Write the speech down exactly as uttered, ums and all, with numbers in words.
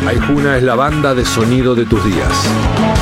Aijuna es la banda de sonido de tus días.